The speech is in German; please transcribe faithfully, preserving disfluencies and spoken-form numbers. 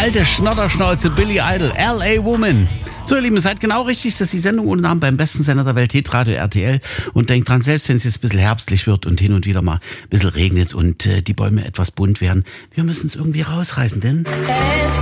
alte Schnodderschnauze Billy Idol, L A Woman. So, ihr Lieben, seid genau richtig, dass die Sendung ohne Namen beim besten Sender der Welt, Hitradio R T L. Und denkt dran, selbst wenn es jetzt ein bisschen herbstlich wird und hin und wieder mal ein bisschen regnet und äh, die Bäume etwas bunt werden, wir müssen es irgendwie rausreißen, denn...